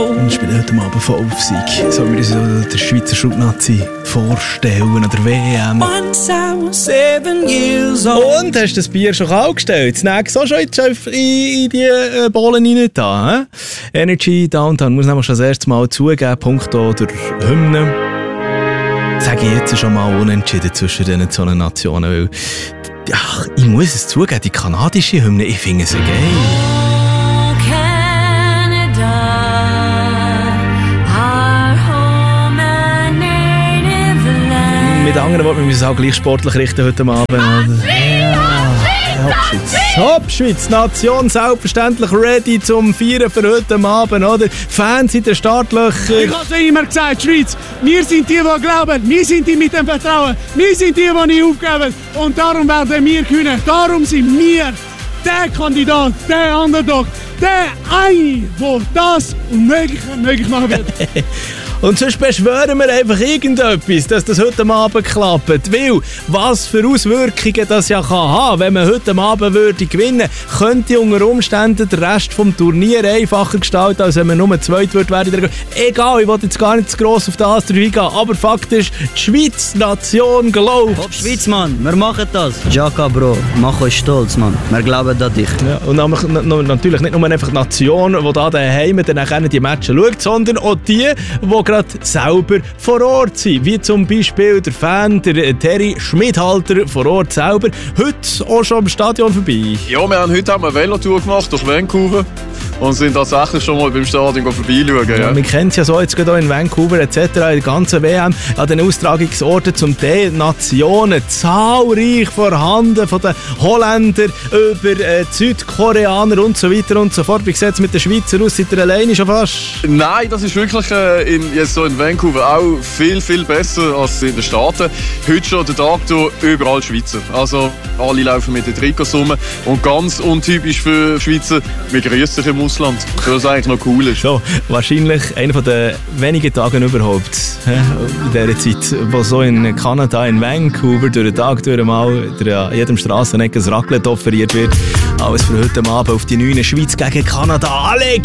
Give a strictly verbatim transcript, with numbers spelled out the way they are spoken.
Wir spielen heute Abend voll auf Sieg. Sollen wir uns so der Schweizer Schubnazi vorstellen an der W M? Und, hast du das Bier schon kalt gestellt? Das nächste auch schon in, in die äh, Bohlen rein da. He? Energy Downtown muss nämlich schon das erste Mal zugeben, punkto der Hymne. Sage ich jetzt schon mal unentschieden zwischen diesen zwei Nationen, weil ach, ich muss es zugeben, die kanadische Hymne, ich finde sie geil. Mit anderen Worten, wir müssen uns auch gleich sportlich richten heute Abend. Hauptschweiz. Hauptschweiz, Nation selbstverständlich ready zum Feiern für heute Abend, oder? Fans in den Startlöchern. Ich habe es immer gesagt, Schweiz, wir sind die, die glauben, wir sind die mit dem Vertrauen, wir sind die, die nicht aufgeben und darum werden wir gewinnen. Darum sind wir der Kandidat, der Underdog, der eine, der das Unmögliche möglich machen wird. Und sonst beschwören wir einfach irgendetwas, dass das heute Abend klappt. Weil, was für Auswirkungen das ja kann haben, wenn man heute Abend würde gewinnen, könnte unter Umständen den Rest des Turniers einfacher gestalten, als wenn man nur zweit würde werden. Egal, ich will jetzt gar nicht zu gross auf das eingehen, aber Fakt ist, die Schweiz, Nation, glaubt. Hopp Schweiz, Mann, wir machen das. Jaka, Bro, mach euch stolz, Mann. Wir glauben an dich. Ja, und natürlich nicht nur einfach die Nation, die da daheim dann die Matches schaut, sondern auch die, die gerade selber vor Ort sind. Wie zum Beispiel der Fan, der Terry Schmidhalter vor Ort selber. Heute auch schon am Stadion vorbei. Ja, wir haben heute eine Velotour gemacht durch Vancouver und sind tatsächlich schon mal beim Stadion vorbeischauen. Ja. Ja, wir kennen es ja so jetzt gerade auch in Vancouver et cetera, in der ganzen W M, an den Austragungsorten zum Teil Nationen zahlreich vorhanden, von den Holländern über äh, Südkoreaner und so weiter und so fort. Wie sieht es mit den Schweizer aus? Seid ihr alleine schon fast? Nein, das ist wirklich äh, in, jetzt so in Vancouver auch viel, viel besser als in den Staaten. Heute schon der Tag durch überall Schweizer. Also alle laufen mit den Trikots rum und ganz untypisch für Schweizer, wir grüßen sich im Ausland, was eigentlich noch cool ist. So, wahrscheinlich einer der wenigen Tage überhaupt in dieser Zeit, wo so in Kanada, in Vancouver, durch den Tag durch mal an jedem Strassenecke ein Raclette offeriert wird. Alles für heute Abend auf die neue Schweiz gegen Kanada. Alle